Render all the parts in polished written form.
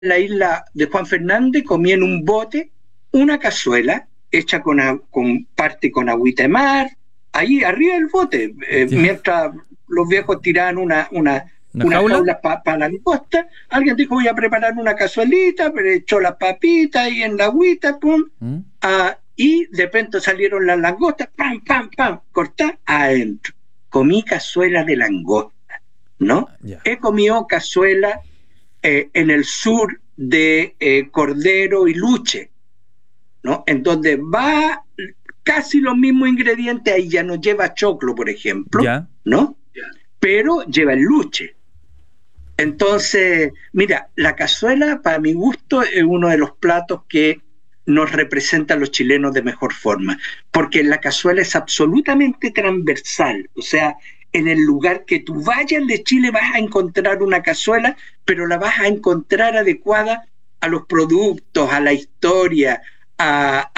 la isla de Juan Fernández, comía en un bote una cazuela hecha con parte con agüita de mar, ahí arriba del bote, mientras los viejos tiraban unas jaulas para langosta. Alguien dijo, voy a preparar una cazuelita, pero echó las papitas ahí en la agüita, pum, y de pronto salieron las langostas, pam, pam, pam, cortá adentro. Comí cazuela de langosta, ¿no? He comido cazuela en el sur de cordero y luche, ¿no? En donde va casi los mismos ingredientes, ahí ya no lleva choclo, por ejemplo, ¿no? Pero lleva el luche. Entonces, mira, la cazuela, para mi gusto, es uno de los platos que nos representa a los chilenos de mejor forma, porque la cazuela es absolutamente transversal, o sea, en el lugar que tú vayas de Chile vas a encontrar una cazuela, pero la vas a encontrar adecuada a los productos, a la historia, a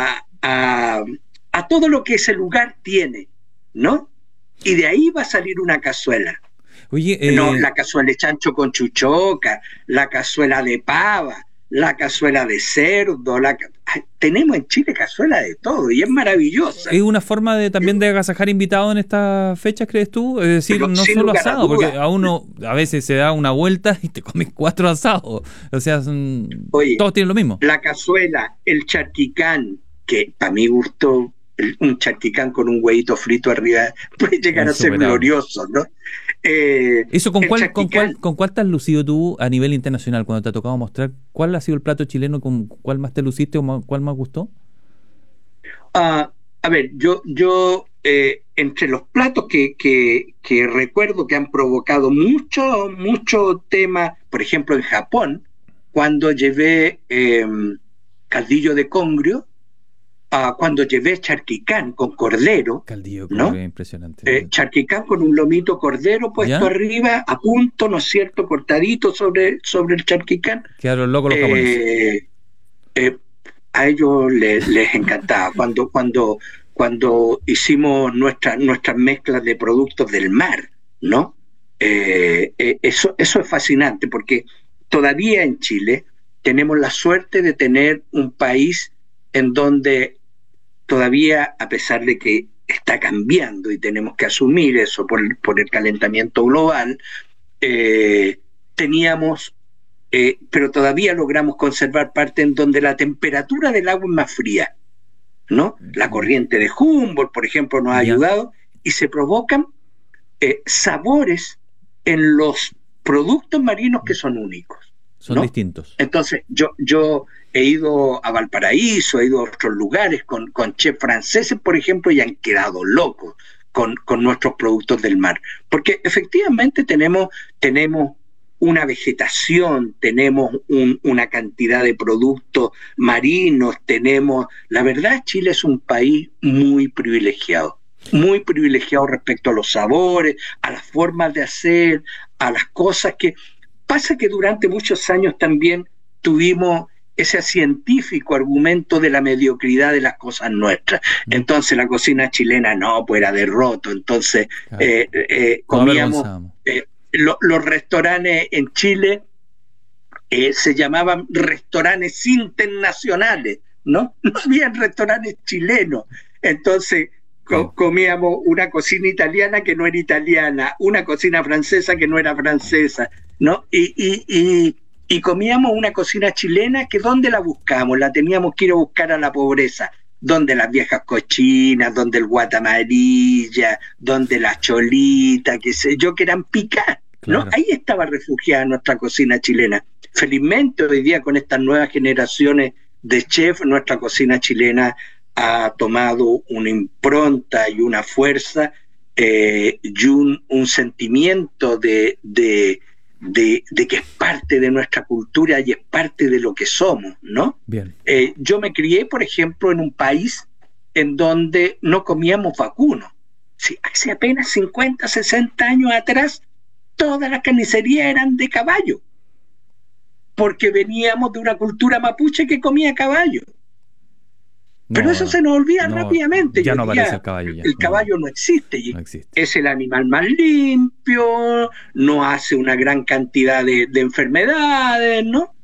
todo lo que ese lugar tiene, ¿no? Y de ahí va a salir una cazuela. Oye, no, la cazuela de chancho con chuchoca, la cazuela de pava, la cazuela de cerdo, tenemos en Chile cazuela de todo y es maravillosa. ¿Es una forma también de agasajar invitados en estas fechas, crees tú? Es decir, pero no solo asado, porque a uno a veces se da una vuelta y te comes 4 asados. O sea, oye, todos tienen lo mismo. La cazuela, el charquicán, que para mi gusto, un charquicán con un huevito frito arriba puede llegar a ser glorioso, ¿no? Eso ¿con cuál te has lucido tú a nivel internacional cuando te ha tocado mostrar? ¿Cuál ha sido el plato chileno con cuál más te luciste o cuál más gustó? A ver, yo entre los platos que recuerdo que han provocado mucho tema, por ejemplo en Japón, cuando llevé caldillo de congrio, cuando llevé charquicán con cordero, caldillo, ¿no? Impresionante. Charquicán con un lomito cordero puesto arriba, a punto, ¿no es cierto?, cortadito sobre el charquicán. Quedaron locos los japoneses. A ellos les encantaba. Cuando hicimos nuestras mezclas de productos del mar, ¿no? Eso es fascinante, porque todavía en Chile tenemos la suerte de tener un país en donde todavía, a pesar de que está cambiando y tenemos que asumir eso por el calentamiento global, teníamos, pero todavía logramos conservar parte en donde la temperatura del agua es más fría, ¿no? La corriente de Humboldt, por ejemplo, nos ha ayudado y se provocan sabores en los productos marinos que son únicos. Son distintos. Entonces, yo he ido a Valparaíso, he ido a otros lugares con chefs franceses, por ejemplo, y han quedado locos con nuestros productos del mar. Porque efectivamente tenemos una vegetación, tenemos una cantidad de productos marinos, la verdad, Chile es un país muy privilegiado respecto a los sabores, a las formas de hacer, a las cosas que... Pasa que durante muchos años también tuvimos ese científico argumento de la mediocridad de las cosas nuestras. Entonces la cocina chilena pues era derroto. Entonces comíamos... los restaurantes en Chile se llamaban restaurantes internacionales, ¿no? No había restaurantes chilenos. Entonces... comíamos una cocina italiana que no era italiana, una cocina francesa que no era francesa, ¿no? Y comíamos una cocina chilena que ¿dónde la buscamos? La teníamos que ir a buscar a la pobreza, donde las viejas cochinas, donde el guata amarilla, donde la cholita, qué sé yo, que eran picadas, ¿no? Claro. Ahí estaba refugiada nuestra cocina chilena. Felizmente hoy día con estas nuevas generaciones de chefs, nuestra cocina chilena ha tomado una impronta y una fuerza y un sentimiento de que es parte de nuestra cultura y es parte de lo que somos, ¿no? Bien. Yo me crié, por ejemplo, en un país en donde no comíamos vacuno. Sí, hace apenas 50, 60 años atrás, todas las carnicerías eran de caballo, porque veníamos de una cultura mapuche que comía caballo. Pero eso se nos olvida rápidamente. Ya no aparece el caballo. El caballo no existe. Es el animal más limpio, no hace una gran cantidad de enfermedades, ¿no?